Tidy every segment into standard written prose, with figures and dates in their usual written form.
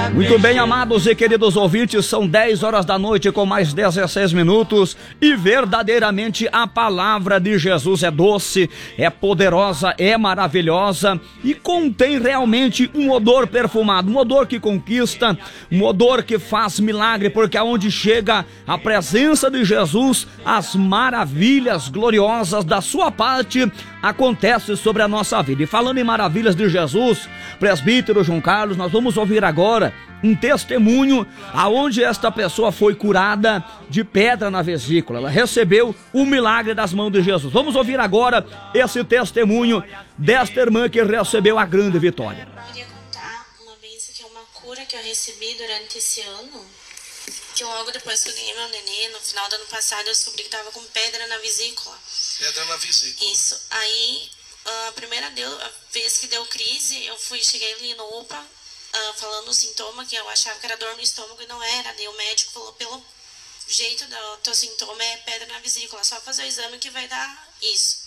Muito bem, amados e queridos ouvintes, são 10 horas da noite com mais 16 minutos e verdadeiramente a palavra de Jesus é doce, é poderosa, é maravilhosa e contém realmente um odor perfumado, um odor que conquista, um odor que faz milagre, porque aonde chega a presença de Jesus, as maravilhas gloriosas da sua parte acontecem sobre a nossa vida. E falando em maravilhas de Jesus, presbítero João Carlos, nós vamos ouvir agora um testemunho aonde esta pessoa foi curada de pedra na vesícula. Ela recebeu o milagre das mãos de Jesus. Vamos ouvir agora esse testemunho desta irmã que recebeu a grande vitória. Eu queria contar uma vez que é uma cura que eu recebi durante esse ano, que logo depois que eu ganhei meu neném, no final do ano passado, eu descobri que estava com pedra na vesícula. Pedra na vesícula. Isso. Aí, a primeira vez que deu crise, cheguei ali no UPA, falando o sintoma, que eu achava que era dor no estômago e não era. Daí o médico falou, pelo jeito do teu sintoma é pedra na vesícula, só fazer o exame que vai dar isso.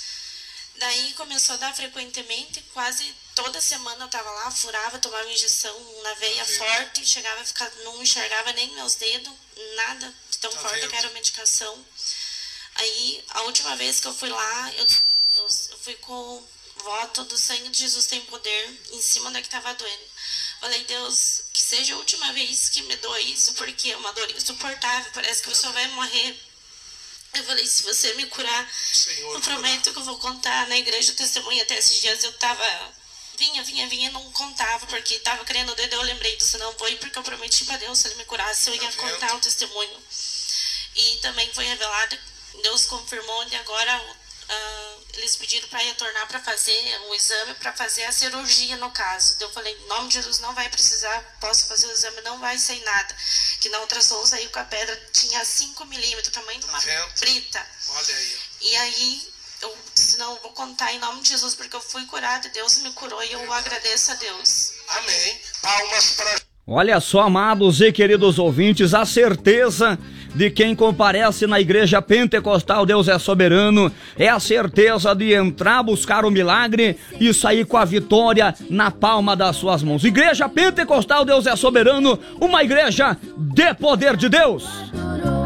Daí começou a dar frequentemente, quase toda semana eu tava lá, furava, tomava injeção na veia forte, chegava a ficar, não enxergava nem meus dedos, nada de tão forte que era a medicação. Aí, a última vez que eu fui lá, eu fui com voto do sangue de Jesus tem poder em cima da que estava doendo. Falei, Deus, que seja a última vez que me doa isso, porque é uma dor insuportável, parece que eu só vai morrer. Eu falei, se você me curar, Senhor, eu prometo que eu vou contar na igreja o testemunho. Até esses dias eu tava, vinha, não contava, porque tava querendo o dedo, eu lembrei do senão vou ir, porque eu prometi para Deus, se ele me curasse, eu ia contar o testemunho. E também foi revelado, Deus confirmou, e agora eles pediram para retornar para fazer o exame, para fazer a cirurgia no caso. Eu falei, em nome de Jesus, não vai precisar, posso fazer o exame, não vai sair nada. Que na ultrassom saiu com a pedra, tinha 5 milímetros, tamanho de uma brita. Olha aí. E aí, eu disse, não, eu vou contar em nome de Jesus, porque eu fui curada, Deus me curou e eu agradeço a Deus. Amém. Palmas para... Olha só, amados e queridos ouvintes, a certeza de quem comparece na igreja pentecostal Deus é soberano, é a certeza de entrar, buscar o milagre e sair com a vitória na palma das suas mãos. Igreja pentecostal Deus é soberano, uma igreja de poder de Deus.